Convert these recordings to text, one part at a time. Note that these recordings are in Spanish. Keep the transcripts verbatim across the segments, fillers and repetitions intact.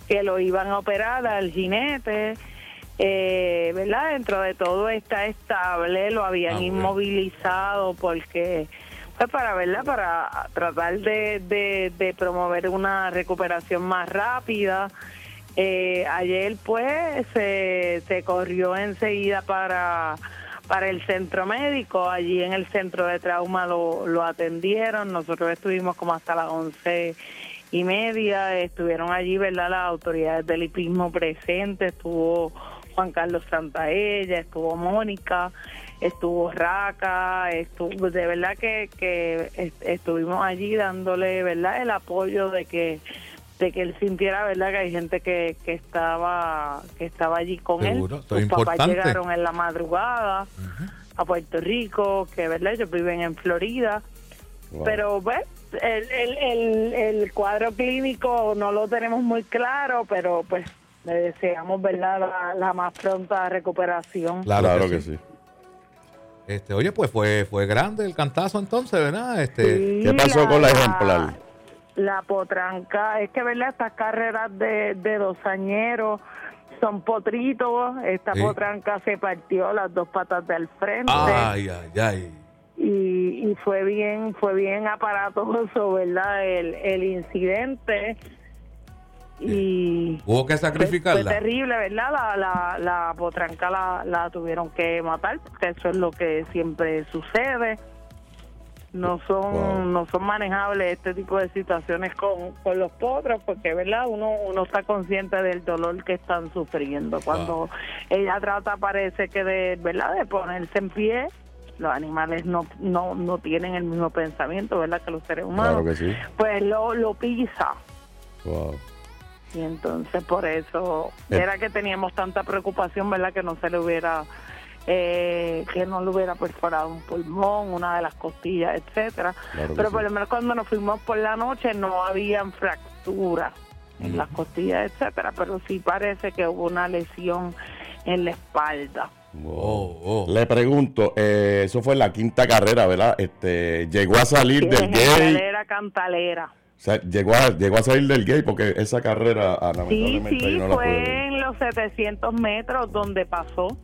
que lo iban a operar al jinete, eh, ¿verdad? Dentro de todo está estable, lo habían ah, inmovilizado porque, pues para, ¿verdad? Para tratar de, de, de promover una recuperación más rápida. Eh, ayer pues se, se corrió enseguida para, para el centro médico, allí en el centro de trauma lo, lo atendieron, nosotros estuvimos como hasta las once y media, estuvieron allí, ¿verdad?, las autoridades del hipismo presentes, estuvo Juan Carlos Santaella, estuvo Mónica, estuvo Raca, estuvo, de verdad que, que est- estuvimos allí dándole, ¿verdad?, el apoyo de que de que él sintiera, verdad, que hay gente que, que estaba que estaba allí con Seguro, él. Sus importante. papás llegaron en la madrugada uh-huh. a Puerto Rico, que verdad ellos viven en Florida. Wow. Pero pues el, el, el, el cuadro clínico no lo tenemos muy claro, pero pues le deseamos, verdad, la, la más pronta recuperación. Claro, claro que sí. sí. Este, oye, pues fue fue grande el cantazo entonces, ¿verdad? Este, sí, ¿qué pasó la, con la ejemplar? La potranca, es que, ¿verdad? Estas carreras de, de dosañeros son potritos. Esta sí. potranca se partió las dos patas del frente. Ay, ay, ay. Y, y fue bien, fue bien aparatoso, ¿verdad? El, el incidente. Y hubo que sacrificarla. Fue, fue terrible, ¿verdad? La, la, la potranca la, la tuvieron que matar, porque eso es lo que siempre sucede. No son wow. no son manejables este tipo de situaciones con, con los potros, porque, ¿verdad? Uno uno está consciente del dolor que están sufriendo. Cuando wow. ella trata, parece que de, ¿verdad?, de ponerse en pie, los animales no no no tienen el mismo pensamiento, ¿verdad?, que los seres humanos. Claro que sí. Pues lo, lo pisa. Wow. Y entonces por eso eh. era que teníamos tanta preocupación, ¿verdad?, que no se le hubiera... Eh, que no le hubiera perforado un pulmón, una de las costillas, etcétera. Claro pero por lo menos cuando nos fuimos por la noche no habían fracturas en uh-huh. las costillas, etcétera, pero sí parece que hubo una lesión en la espalda. Oh, oh. Le pregunto, eh, eso fue en la quinta carrera, ¿verdad? Este, llegó a salir sí, del gate. Cantalera, Cantalera. O sea, llegó a, llegó a salir del gate porque esa carrera, ah, lamentablemente, sí, sí, no la fue pude... en los setecientos metros donde pasó.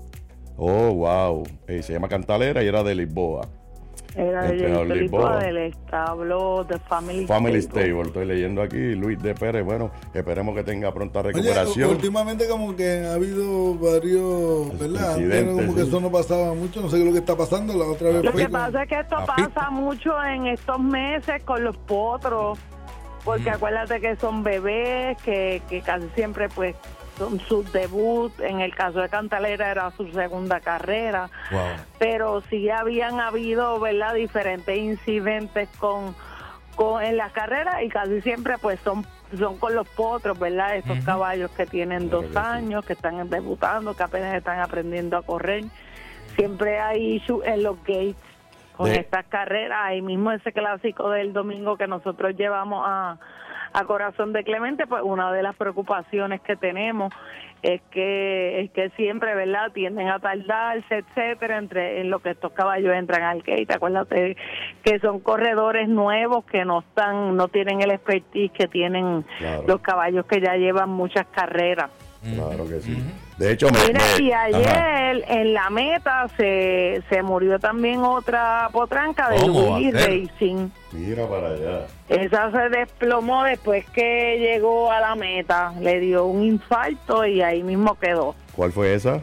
Oh, wow. Eh, se llama Cantalera y era de Lisboa. Era de Lisboa, del establo de Family, Family Stable. Stable. Estoy leyendo aquí, Luis de Pérez. Bueno, esperemos que tenga pronta recuperación. Oye, últimamente como que ha habido varios, ¿verdad? Como que sí. Eso no pasaba mucho, no sé qué es lo que está pasando. La otra vez lo fue que con... pasa es que esto pasa mucho en estos meses con los potros, porque mm. acuérdate que son bebés, que, que casi siempre pues son sus debut, en el caso de Cantalera era su segunda carrera, wow. pero sí habían habido, ¿verdad?, diferentes incidentes con, con en las carreras y casi siempre pues son son con los potros, ¿verdad?, esos uh-huh. caballos que tienen claro dos que años, sí. que están debutando, que apenas están aprendiendo a correr, siempre hay en los gates con de... estas carreras, ahí mismo ese clásico del domingo que nosotros llevamos a a Corazón de Clemente, pues una de las preocupaciones que tenemos es que es que siempre, ¿verdad?, tienden a tardarse, etcétera, entre en lo que estos caballos entran al gate. Acuérdate que son corredores nuevos que no están, no tienen el expertise que tienen claro. los caballos que ya llevan muchas carreras. Claro que sí. De hecho, me, Mira, me, y ayer ajá. en la meta se, se murió también otra potranca de Willy Racing. Mira para allá. Esa se desplomó después que llegó a la meta. Le dio un infarto y ahí mismo quedó. ¿Cuál fue esa?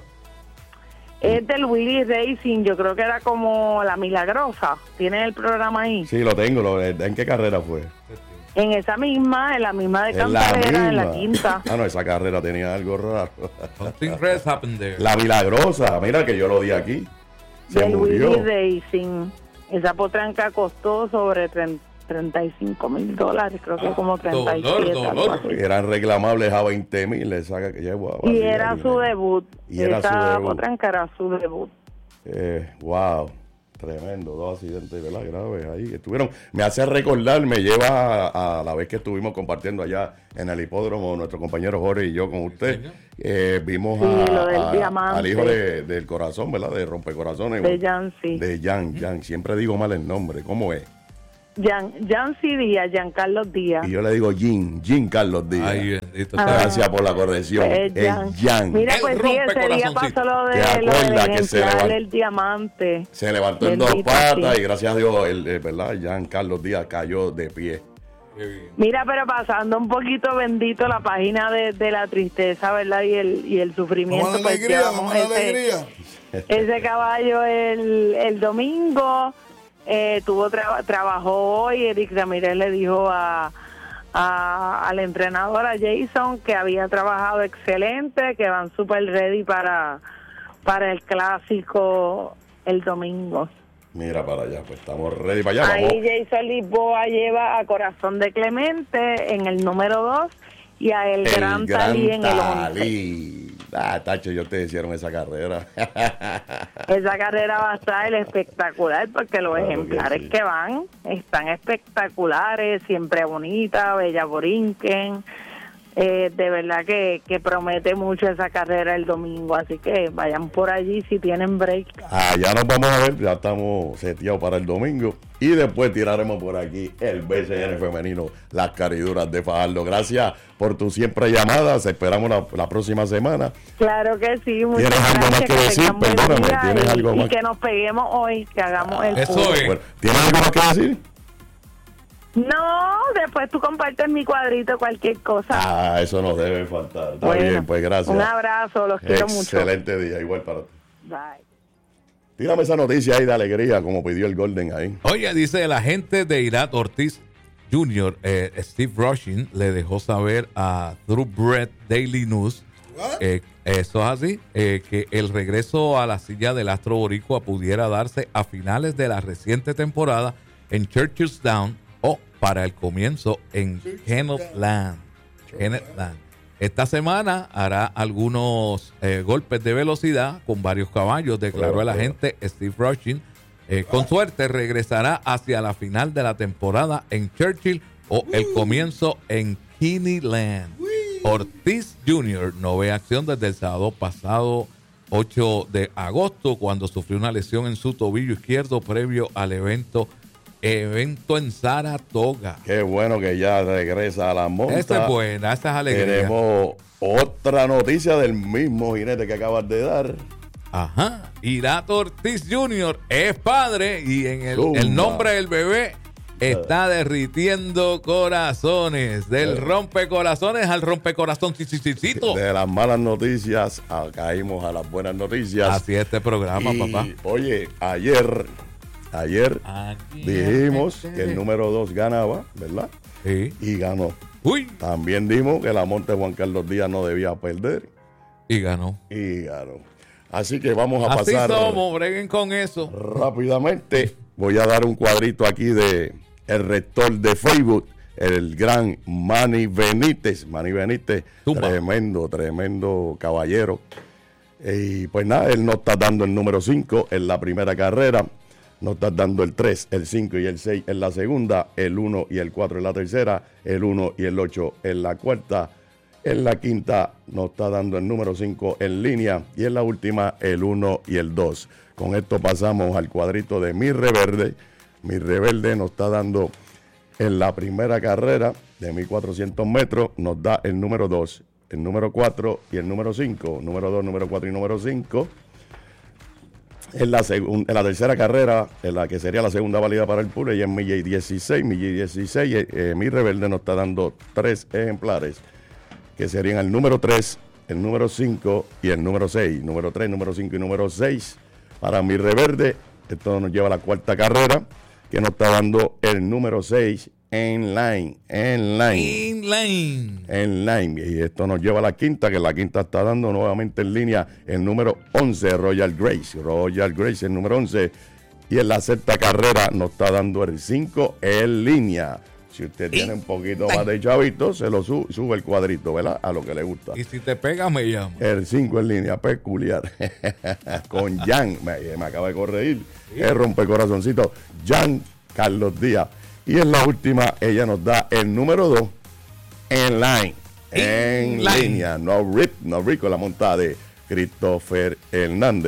Es del Willy Racing, yo creo que era como La Milagrosa. ¿Tienen el programa ahí? Sí, lo tengo. Lo, ¿En qué carrera fue? En esa misma, en la misma de Cantalera, en la quinta. Ah, no, esa carrera tenía algo raro. Something red happened there. La Milagrosa, mira que yo lo di aquí. Se del murió. Willy Racing. Esa potranca costó sobre treinta y cinco mil dólares, creo que ah, como treinta y siete. Dolor, dolor. Eran reclamables a veinte mil, le saca que llevo. Y era su debut. Y era esa su debut. potranca era su debut. Eh, wow. Tremendo, dos accidentes, ¿verdad? Graves ahí. Estuvieron, me hace recordar, me lleva a, a la vez que estuvimos compartiendo allá en el hipódromo, nuestro compañero Jorge y yo con usted. Eh, vimos sí, a, a, al hijo de, del corazón, ¿verdad? De Rompecorazones. De Jan, sí. De Jan, Jan. Siempre digo mal el nombre. ¿Cómo es? Jan, Jancy Díaz, Giancarlos Díaz. Y yo le digo Jean, Jean Carlos Díaz. Ay, bendito. Ah. Gracias por la corrección. Es Es Jan. Jan. Mira, El pues sí, ese día rompecorazoncito. pasó lo ¿Te de lo acuerdas del que se ejemplar, levant- el diamante. Se levantó en dos Bendito, patas sí. y gracias a Dios, el, el, ¿verdad? Jean Carlos Díaz cayó de pie. Qué bien. Mira, pero pasando un poquito bendito la página de, de la tristeza, ¿verdad? Y el, y el sufrimiento. Vamos a la pues, alegría, llevamos vamos a la ese- alegría. Ese caballo el, el domingo eh, tuvo tra- trabajó hoy. Eric Ramírez le dijo a, a al entrenador, a Jason, que había trabajado excelente, que van super ready para, para el clásico el domingo. Mira para allá, pues estamos ready para allá. Ahí Vamos. Jason Lisboa lleva a Corazón de Clemente en el número dos y a El, Gran Talí en el once. Talí. Ah, Tacho, ellos te hicieron esa carrera. Esa carrera va a estar espectacular porque los Claro que ejemplares sí. que van están espectaculares, siempre bonita, bella borinquen. Eh, de verdad que, que promete mucho esa carrera el domingo, así que vayan por allí si tienen break. Ah, ya nos vamos a ver, ya estamos seteados para el domingo. Y después tiraremos por aquí el B C N femenino, las cariduras de Fajardo. Gracias por tu siempre llamadas. Esperamos la, la próxima semana. Claro que sí, muchas ¿Tienes algo más gracias, que decir? tengan buen Perdóname, día ¿tienes y, algo y más? que nos peguemos hoy, que hagamos el Eso fútbol. es. Bueno, ¿tienes algo más que decir? No, después tú compartes mi cuadrito, cualquier cosa. Ah, eso nos debe faltar. Está Bueno, bien, pues gracias. un abrazo, los quiero mucho. Excelente día, igual para ti. Bye. Tírame esa noticia ahí de alegría, como pidió el Golden ahí. Oye, dice el agente de Irat Ortiz junior, eh, Steve Rushing, le dejó saber a Thoroughbred Daily News, eh, eso es así, eh, que el regreso a la silla del astro boricua pudiera darse a finales de la reciente temporada en Churchill's Down o para el comienzo en Kennetland. Kennetland. Esta semana hará algunos eh, golpes de velocidad con varios caballos, declaró Prueba, el agente Steve Rushing. Eh, con suerte regresará hacia la final de la temporada en Churchill o el comienzo en Kennetland. Ortiz junior no ve acción desde el sábado pasado ocho de agosto, cuando sufrió una lesión en su tobillo izquierdo previo al evento evento en Saratoga. Qué bueno que ya regresa a la monta. Esa es buena, esa es alegría. Tenemos otra noticia del mismo jinete que acabas de dar. Ajá. Irat Ortiz junior es padre y en el, Zumba. el nombre del bebé está derritiendo corazones. Del rompecorazones al rompecorazoncito. De las malas noticias a- caímos a las buenas noticias. Así es este programa, Y, papá. Oye, ayer, ayer Aquí dijimos este. que el número dos ganaba, ¿verdad? Sí. Y ganó. Uy. También dijimos que la Monte Juan Carlos Díaz no debía perder Y ganó. y ganó. Así que vamos a Así pasar somos, breguen con eso. rápidamente. Voy a dar un cuadrito aquí de el rector de Facebook, el gran Manny Benítez. Manny Benítez, Zumba. tremendo, tremendo caballero. Y pues nada, él nos está dando el número cinco en la primera carrera. Nos está dando el tres, el cinco y el seis en la segunda, el uno y el cuatro en la tercera, el uno y el ocho en la cuarta. En la quinta nos está dando el número cinco en línea y en la última el uno y el dos. Con esto pasamos al cuadrito de Mi Reverde. Mi Reverde nos está dando en la primera carrera de mil cuatrocientos metros, nos da el número dos, el número cuatro y el número cinco. Número dos, número cuatro y número cinco. En la, segun- en la tercera carrera, en la que sería la segunda válida para el pool, y en milla y dieciséis, milla y dieciséis, eh, eh, Mi Reverde nos está dando tres ejemplares, que serían el número tres, el número cinco y el número seis. Número tres, número cinco y número seis para Mi Reverde. Esto nos lleva a la cuarta carrera, que nos está dando el número seis en line, en line. Inline. En line. Y esto nos lleva a la quinta, que la quinta está dando nuevamente en línea el número once, Royal Grace. Royal Grace, el número once. Y en la sexta carrera nos está dando el cinco en línea. Si usted tiene un poquito más de chavito, se lo su- sube el cuadrito, ¿verdad? A lo que le gusta. Y si te pegas, me llama. El cinco en línea, peculiar. Con Jan, me, me acaba de corregir. El rompecorazoncito, Jan Carlos Díaz. Y en la última, ella nos da el número dos en line. En line. línea. No rip, no rico, la montada de Christopher Hernández.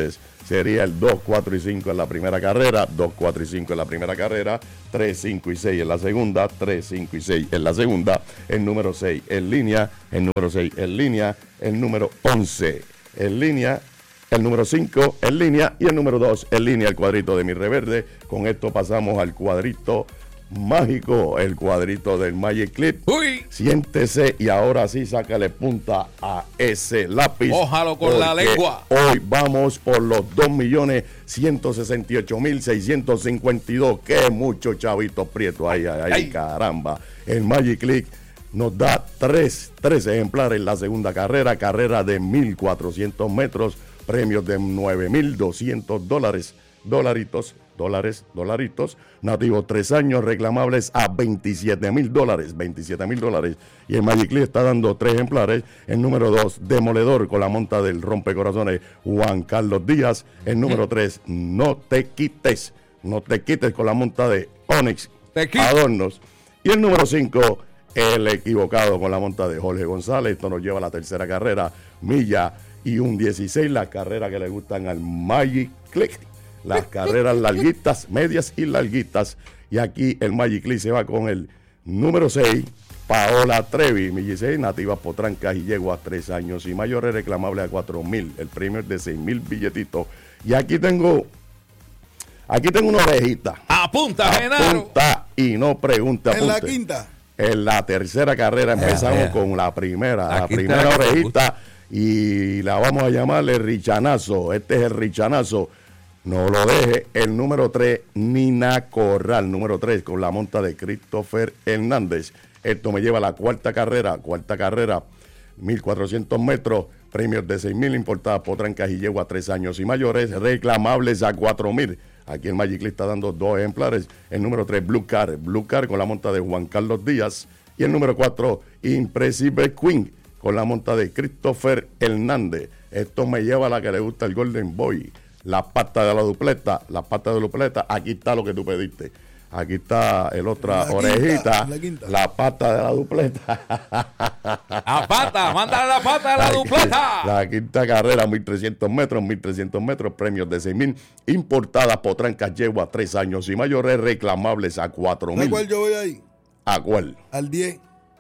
sería el dos, cuatro y cinco en la primera carrera, dos, cuatro y cinco en la primera carrera, tres, cinco y seis en la segunda, tres, cinco y seis en la segunda, el número seis en línea, el número seis en línea, el número once en línea, el número cinco en línea y el número dos en línea, el cuadrito de mi reverde. Con esto pasamos al cuadrito mágico, el cuadrito del Magic Clip. Uy. Siéntese y ahora sí sácale punta a ese lápiz. Ójalo con la lengua. Hoy vamos por los dos millones ciento sesenta y ocho mil seiscientos cincuenta y dos. Qué mucho chavito prieto. Ay, ay, ay, ay, caramba. El Magic Click nos da tres, tres ejemplares en la segunda carrera, carrera de mil cuatrocientos metros, premios de nueve mil doscientos dólares, dolaritos, dólares, dolaritos, nativos tres años, reclamables a veintisiete mil dólares, veintisiete mil dólares. Y el Magic Click está dando tres ejemplares. El número dos, Demoledor, con la monta del rompecorazones Juan Carlos Díaz. El número tres, No Te Quites, No Te Quites, con la monta de Onyx Adornos. Y el número cinco, El Equivocado, con la monta de Jorge González. Esto nos lleva a la tercera carrera, milla y un dieciséis, las carreras que le gustan al Magic Click. Las carreras larguitas, medias y larguitas. Y aquí el Magic Click se va con el número seis, Paola Trevi, milla seis, nativa Potrancas y yeguas, tres años y mayores, reclamable a cuatro mil. El premio es de seis mil billetitos. Y aquí tengo, aquí tengo una orejita. Apunta, Genaro. Apunta y no pregunta. En la quinta. En la tercera carrera empezamos yeah, yeah. con la primera, la, la primera orejita. Y la vamos a llamarle Richanazo. Este es el Richanazo. No lo deje. El número tres, Nina Corral. Número tres, con la monta de Christopher Hernández. Esto me lleva a la cuarta carrera. Cuarta carrera, mil cuatrocientos metros. Premios de seis mil, importadas Potrancas y yegua, tres años y mayores. Reclamables a cuatro mil. Aquí el Magic Click está dando dos ejemplares. El número tres, Blue Car. Blue Car, con la monta de Juan Carlos Díaz. Y el número cuatro, Impressive Queen, con la monta de Christopher Hernández. Esto me lleva a la que le gusta el Golden Boy. La pata de la dupleta, la pata de la dupleta, aquí está lo que tú pediste. Aquí está el otra la orejita, quinta, la, la pata de la dupleta. La pata, mándale la pata de la, la dupleta. La quinta carrera, mil trescientos metros, mil trescientos metros, premios de seis mil, importadas Potrancas yegua, tres años y mayores, reclamables a cuatro mil. ¿A cuál yo voy ahí? ¿A cuál? Al diez.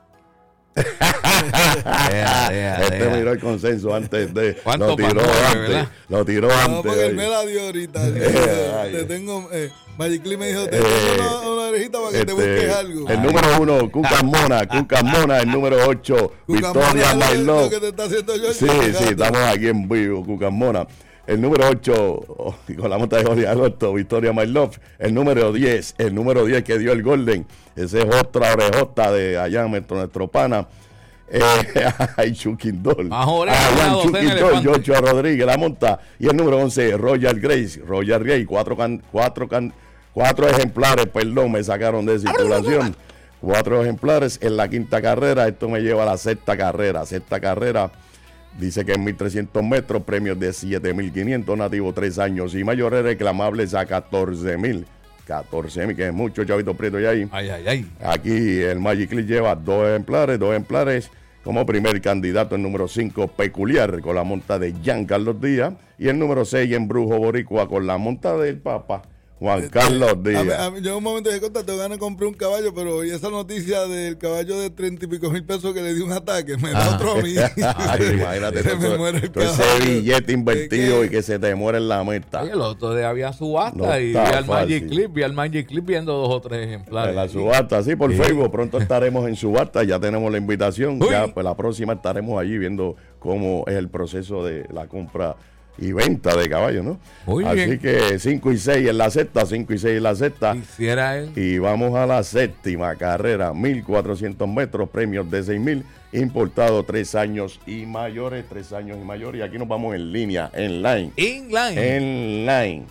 yeah, yeah, este yeah. miró el consenso antes de lo tiró antes ¿verdad? lo tiró no, antes porque él me la dio ahorita eh, te tengo eh, Magic Click me dijo te eh, tengo una, una orejita para que este, te busques algo. El número uno, Cucas Mona, Cucas Mona. El número ocho, Victoria My Love. Sí, sí, estamos aquí en vivo, Cucas Mona. El número ocho, oh, con la monta de Jorge Agosto, Victoria My Love. El número diez, el número diez que dio el Golden. Ese es otra orejota de allá, nuestro, nuestro pana. Eh, ay, Chuquindol. Allá Chuquindol, Yocho Rodríguez, la monta. Y el número once, Royal Grace. Royal Grace, cuatro, can, cuatro, can, cuatro ejemplares, perdón, me sacaron de circulación. Cuatro ejemplares en la quinta carrera. Esto me lleva a la sexta carrera. Sexta carrera. Dice que en mil trescientos metros, premios de siete mil quinientos, nativos tres años y mayores, reclamables a catorce mil. catorce mil, que es mucho, chavito prieto ya ahí. Ay, ay, ay. Aquí el Magic Click lleva dos ejemplares, dos ejemplares. Como primer candidato, el número cinco, Peculiar, con la monta de Jean Carlos Díaz. Y el número seis, Embrujo Boricua, con la monta del Papa Juan Carlos Díaz. A mí, a mí, yo en un momento de contar, tengo ganas de comprar un caballo, pero y esa noticia del caballo de treinta y pico mil pesos que le dio un ataque, me da ah. otro a mí. Ay, imagínate, se me muere el caballo. Ese billete invertido que, y que se te muere en la meta. Oye, el otro día había subasta no y vi al Magic Clip, vi al Magic Clip viendo dos o tres ejemplares. En la subasta, sí, por sí. Facebook, pronto estaremos en subasta, ya tenemos la invitación, Uy. ya pues la próxima estaremos allí viendo cómo es el proceso de la compra y venta de caballos, ¿no? Muy Así bien. que cinco y seis en la sexta, cinco y seis en la sexta. Quisiera él. Y vamos a la séptima carrera, mil cuatrocientos metros, premios de seis mil, importado tres años y mayores, tres años y mayores. Y aquí nos vamos en línea, en line. En line. En line.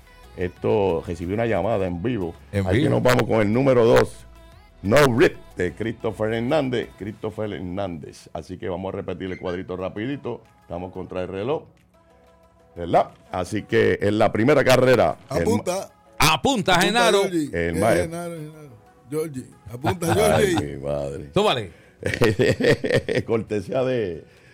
Esto recibió una llamada en vivo. En aquí vivo. nos vamos con el número dos, No Rip, de Christopher Hernández. Christopher Hernández. Así que vamos a repetir el cuadrito rapidito. Estamos contra el reloj. ¿Verdad? Así que en la primera carrera. Apunta. El, apunta, Genaro. El eh, Genaro, Genaro. Georgie. Apunta, Georgie. Ay, mi madre. Tómale. Cortesía de,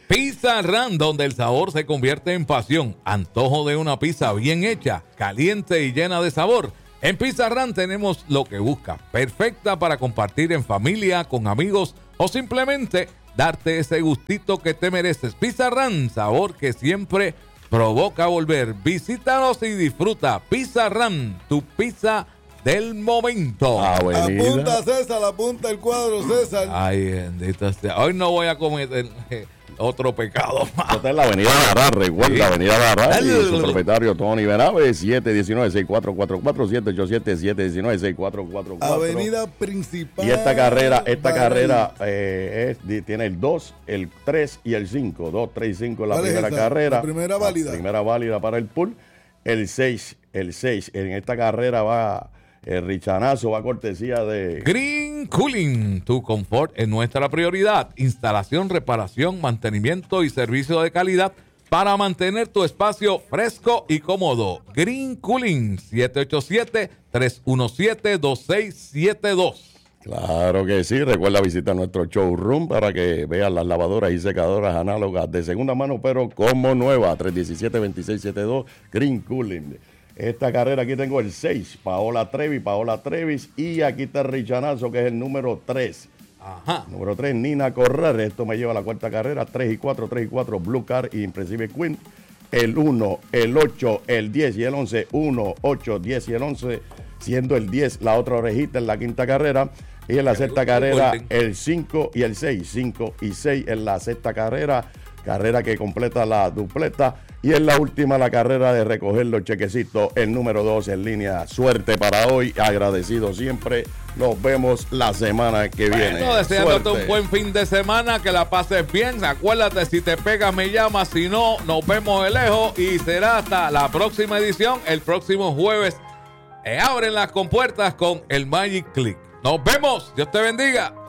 Pizza Ranch, donde el sabor se convierte en pasión. Antojo de una pizza bien hecha, caliente y llena de sabor. En Pizza Ranch tenemos lo que busca, perfecta para compartir en familia, con amigos o simplemente darte ese gustito que te mereces. Pizza Ranch, sabor que siempre provoca volver. Visítanos y disfruta. Pizza Ranch, tu pizza del momento. Avenida. Apunta, César, apunta el cuadro, César. Ay, bendito sea. Hoy no voy a cometer eh, otro pecado más. Esta es la Avenida Barra, recuerda, Sí. la Avenida Barra, y El- su propietario Tony Benave, siete uno nueve, seis cuatro cuatro cuatro, siete ocho siete, siete uno nueve, seis cuatro cuatro cuatro. Avenida principal. Y esta carrera, esta Barra. carrera eh, es- di- tiene el dos, el tres y el cinco. dos, tres y cinco es la ¿Cuál es primera esa? carrera. La primera válida. La primera válida para el pool. El seis, el seis. En esta carrera va el richanazo, va a cortesía de... Green Cooling, tu confort es nuestra prioridad. Instalación, reparación, mantenimiento y servicio de calidad para mantener tu espacio fresco y cómodo. Green Cooling, siete ocho siete, tres uno siete, dos seis siete dos. Claro que sí, recuerda visitar nuestro showroom para que veas las lavadoras y secadoras análogas de segunda mano, pero como nueva, tres uno siete, dos seis siete dos, Green Cooling. Esta carrera aquí tengo el seis, Paola Trevi, Paola Trevis, y aquí está el richanazo, que es el número tres. Ajá. Número tres, Nina Correr. Esto me lleva a la cuarta carrera. tres y cuatro, tres y cuatro, Blue Car y Impressive Queen. El uno, el ocho, el diez y el once. uno, ocho, diez y el once. Siendo el diez la otra orejita en la quinta carrera. Y en la sexta carrera, el cinco y el seis. cinco y seis en la sexta carrera. Carrera que completa la dupleta. Y en la última, la carrera de recoger los chequecitos, el número dos en línea. Suerte para hoy, agradecido siempre. Nos vemos la semana que viene. Bueno, deseándote Suerte. un buen fin de semana, que la pases bien. Acuérdate, si te pegas me llamas, si no, nos vemos de lejos y será hasta la próxima edición, el próximo jueves. Eh, abren las compuertas con el Magic Click. Nos vemos, Dios te bendiga.